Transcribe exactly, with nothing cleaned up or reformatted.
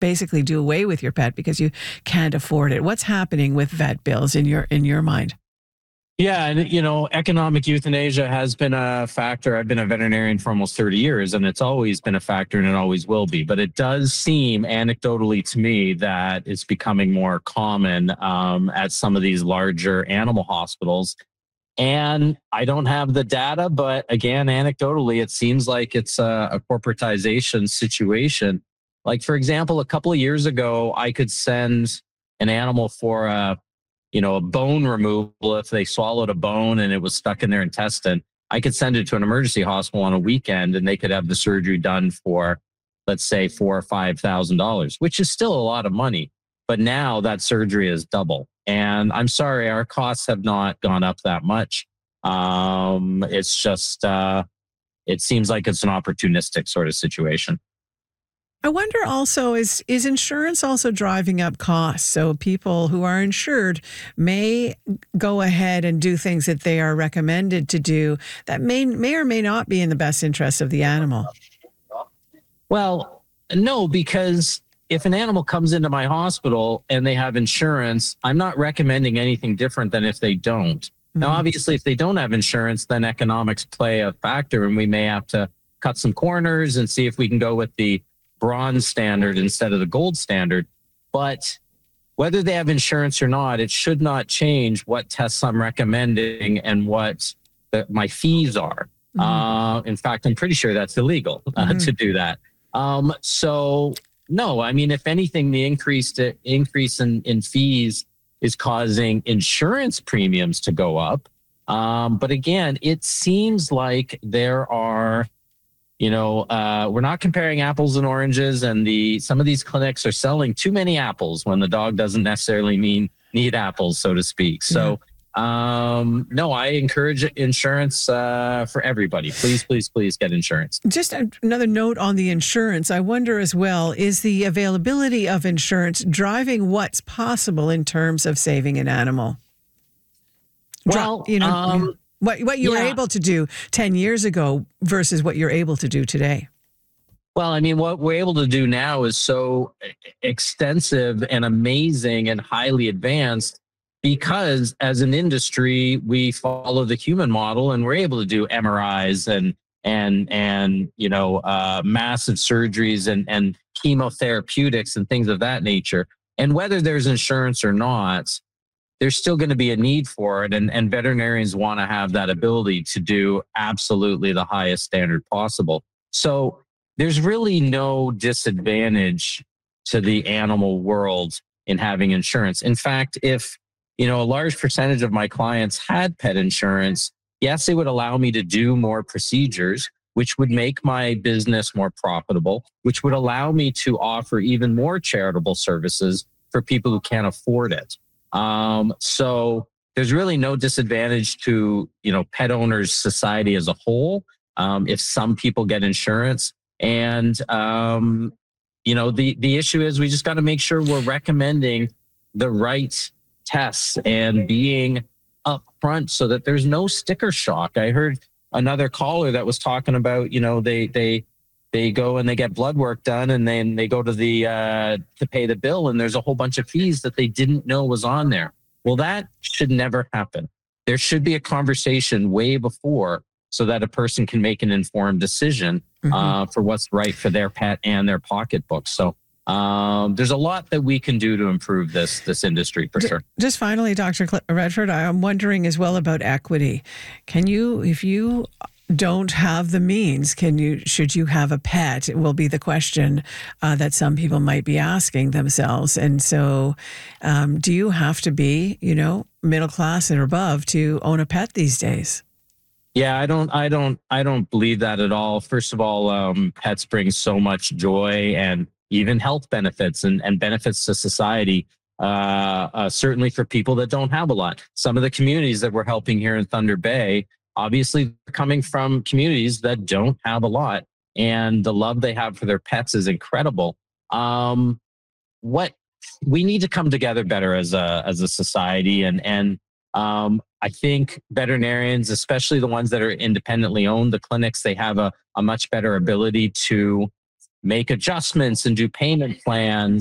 basically do away with your pet because you can't afford it. What's happening with vet bills in your in your mind? Yeah, and you know, economic euthanasia has been a factor. I've been a veterinarian for almost thirty years, and it's always been a factor, and it always will be. But it does seem, anecdotally to me, that it's becoming more common um, at some of these larger animal hospitals. And I don't have the data, but again, anecdotally, it seems like it's a, a corporatization situation. Like, for example, a couple of years ago, I could send an animal for a you know, a bone removal. If they swallowed a bone and it was stuck in their intestine, I could send it to an emergency hospital on a weekend and they could have the surgery done for, let's say, four or five thousand dollars, which is still a lot of money. But now that surgery is double. And I'm sorry, our costs have not gone up that much. Um, it's just, uh, it seems like it's an opportunistic sort of situation. I wonder also, is is insurance also driving up costs? So people who are insured may go ahead and do things that they are recommended to do that may may or may not be in the best interest of the animal. Well, no, because if an animal comes into my hospital and they have insurance, I'm not recommending anything different than if they don't. Mm-hmm. Now, obviously, if they don't have insurance, then economics play a factor and we may have to cut some corners and see if we can go with the bronze standard instead of the gold standard. But whether they have insurance or not, it should not change what tests I'm recommending and what the, my fees are. Mm-hmm. Uh, in fact, I'm pretty sure that's illegal uh, mm-hmm. to do that. Um, so no, I mean, if anything, the increase to increase in, in fees is causing insurance premiums to go up. Um, but again, it seems like there are You know, uh, we're not comparing apples and oranges, and the some of these clinics are selling too many apples when the dog doesn't necessarily mean need apples, so to speak. So, um, no, I encourage insurance uh, for everybody. Please, please, please get insurance. Just another note on the insurance. I wonder as well, is the availability of insurance driving what's possible in terms of saving an animal? Well, you know. um, What what you yeah. were able to do ten years ago versus what you're able to do today? Well, I mean, what we're able to do now is so extensive and amazing and highly advanced because as an industry, we follow the human model and we're able to do M R Is and and and you know uh, massive surgeries and and chemotherapeutics and things of that nature. And whether there's insurance or not, there's still going to be a need for it. And, and veterinarians want to have that ability to do absolutely the highest standard possible. So there's really no disadvantage to the animal world in having insurance. In fact, if, you know, a large percentage of my clients had pet insurance, yes, it would allow me to do more procedures, which would make my business more profitable, which would allow me to offer even more charitable services for people who can't afford it. Um, so there's really no disadvantage to, you know, pet owners society as a whole. Um, if some people get insurance and, um, you know, the, the issue is we just got to make sure we're recommending the right tests and being upfront so that there's no sticker shock. I heard another caller that was talking about, you know, they, they, they go and they get blood work done and then they go to the, uh, to pay the bill and there's a whole bunch of fees that they didn't know was on there. Well, that should never happen. There should be a conversation way before so that a person can make an informed decision, mm-hmm. uh, for what's right for their pet and their pocketbook. So, um, there's a lot that we can do to improve this, this industry for sure. Just finally, Doctor Redford, I'm wondering as well about equity. Can you, if you don't have the means, can you, should you have a pet? It will be the question uh, that some people might be asking themselves. And so um, do you have to be, you know, middle class and above to own a pet these days? Yeah, I don't, I don't, I don't believe that at all. First of all, um, pets bring so much joy and even health benefits and, and benefits to society. Uh, uh, certainly for people that don't have a lot. Some of the communities that we're helping here in Thunder Bay, obviously coming from communities that don't have a lot, and the love they have for their pets is incredible. Um, what we need to come together better as a as a society, and and um, I think veterinarians, especially the ones that are independently owned, the clinics, they have a, a much better ability to make adjustments and do payment plans